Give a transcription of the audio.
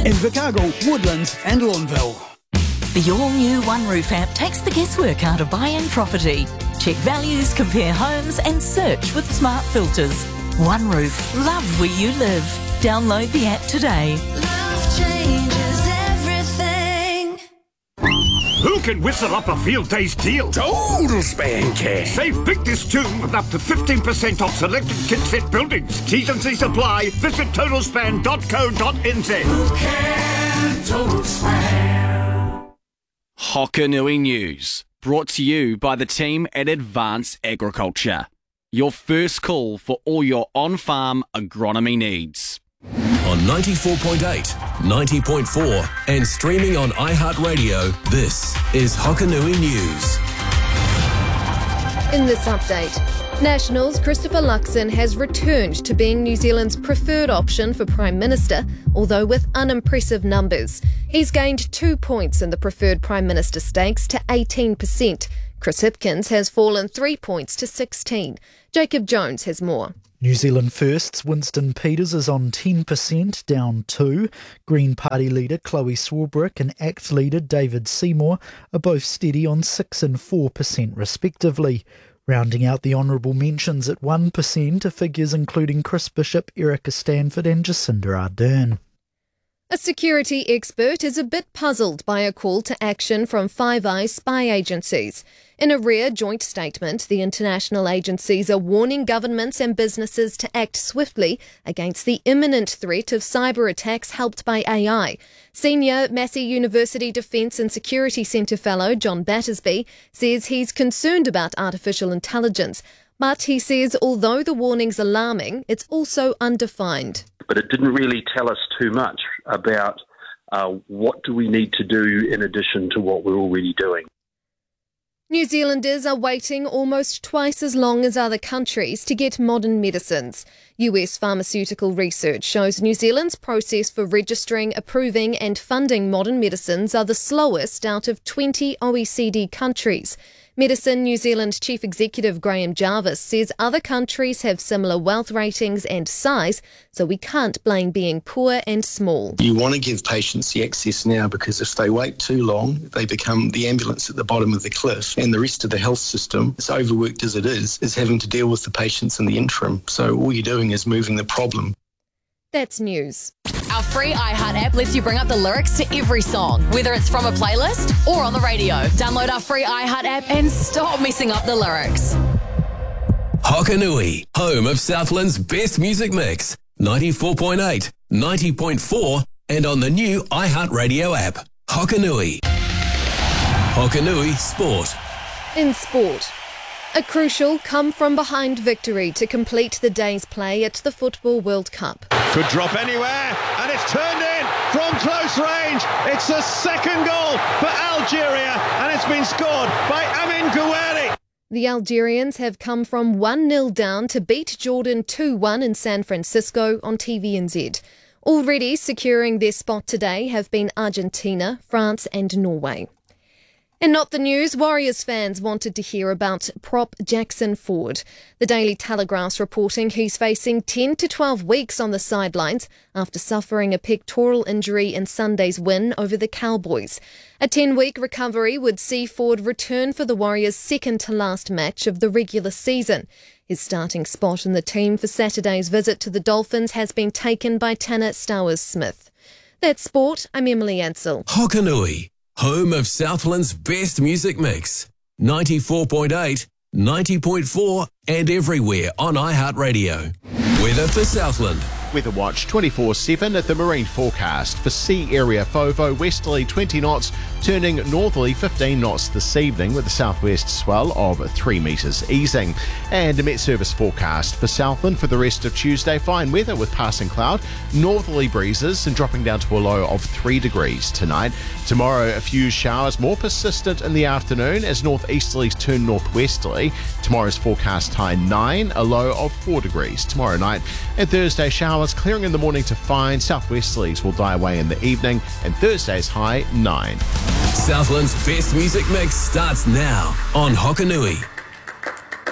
Invercargill, Woodlands and Lawnville. The all-new OneRoof app takes the guesswork out of buying property. Check values, compare homes and search with smart filters. OneRoof, love where you live. Download the app today. Love changes everything. Who can whistle up a field day's deal? Total Span Cash. Save big this June with up to 15% off selected kit set buildings. T's and C's apply. Visit totalspan.co.nz. Who can Total Span? Hokanui News, brought to you by the team at Advanced Agriculture. Your first call for all your on-farm agronomy needs. On 94.8, 90.4 and streaming on iHeartRadio, this is Hokanui News. In this update, Nationals' Christopher Luxon has returned to being New Zealand's preferred option for Prime Minister, although with unimpressive numbers. He's gained 2 points in the preferred Prime Minister stakes to 18%. Chris Hipkins has fallen 3 points to 16. Jacob Jones has more. New Zealand First's Winston Peters is on 10%, down 2. Green Party leader Chloe Swarbrick and ACT leader David Seymour are both steady on 6 and 4% respectively. Rounding out the honourable mentions at 1% are figures including Chris Bishop, Erica Stanford and Jacinda Ardern. A security expert is a bit puzzled by a call to action from Five Eyes spy agencies. In a rare joint statement, the international agencies are warning governments and businesses to act swiftly against the imminent threat of cyber attacks helped by AI. Senior Massey University Defence and Security Centre fellow John Battersby says he's concerned about artificial intelligence, but he says although the warning's alarming, it's also undefined. But it didn't really tell us too much about what do we need to do in addition to what we're already doing. New Zealanders are waiting almost twice as long as other countries to get modern medicines. US pharmaceutical research shows New Zealand's process for registering, approving and funding modern medicines are the slowest out of 20 OECD countries. Medicine New Zealand Chief Executive Graham Jarvis says other countries have similar wealth ratings and size, so we can't blame being poor and small. You want to give patients the access now because if they wait too long, they become the ambulance at the bottom of the cliff, and the rest of the health system, as overworked as it is having to deal with the patients in the interim. So all you're doing is moving the problem. That's news. Our free iHeart app lets you bring up the lyrics to every song, whether it's from a playlist or on the radio. Download our free iHeart app and stop messing up the lyrics. Hokanui, home of Southland's best music mix. 94.8, 90.4 and on the new iHeartRadio app. Hokanui. Hokanui Sport. In sport, a crucial come-from-behind victory to complete the day's play at the Football World Cup. Could drop anywhere, and it's turned in from close range. It's the second goal for Algeria, and it's been scored by Amin Gouiri. The Algerians have come from 1-0 down to beat Jordan 2-1 in San Francisco on TVNZ. Already securing their spot today have been Argentina, France and Norway. And not the news Warriors fans wanted to hear about prop Jackson Ford. The Daily Telegraph's reporting he's facing 10 to 12 weeks on the sidelines after suffering a pectoral injury in Sunday's win over the Cowboys. A 10-week recovery would see Ford return for the Warriors' second-to-last match of the regular season. His starting spot in the team for Saturday's visit to the Dolphins has been taken by Tanner Stowers-Smith. That's sport. I'm Emily Ansell. Hokanui, home of Southland's best music mix. 94.8, 90.4 and everywhere on iHeartRadio. Weather for Southland. Weather Watch 24/7 at the marine forecast. For sea area FOVO, westerly 20 knots, turning northerly 15 knots this evening with a southwest swell of 3 metres easing. And a Met Service forecast for Southland for the rest of Tuesday. Fine weather with passing cloud, northerly breezes and dropping down to a low of 3 degrees tonight. Tomorrow, a few showers, more persistent in the afternoon as northeasterlies turn northwesterly. Tomorrow's forecast high 9, a low of 4 degrees tomorrow night. And Thursday, showers clearing in the morning to fine, southwesterlies will die away in the evening, and Thursday's high 9. Southland's best music mix starts now on Hokanui.